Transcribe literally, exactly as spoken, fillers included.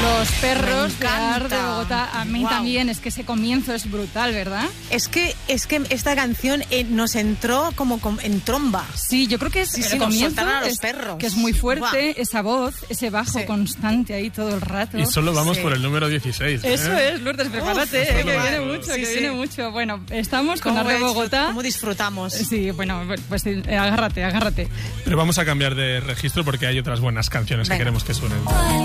Los perros de Ar de Bogotá. A mí wow. también, es que ese comienzo es brutal, ¿verdad? Es que, es que esta canción eh, nos entró como com, en tromba. Sí, yo creo que es sí, el sí, comienzo, a los es, perros. que es muy fuerte, wow. esa voz, ese bajo sí. constante ahí todo el rato. Y solo vamos sí. por el número dieciséis. ¿eh? Eso es, Lourdes, prepárate, Uf, eh, que va. viene mucho, sí, que sí. viene mucho. Bueno, estamos con Ar de Bogotá. ¿Cómo disfrutamos? Sí, bueno, pues eh, agárrate, agárrate. Pero vamos a cambiar de registro porque hay otras buenas canciones Venga. que queremos que suenen.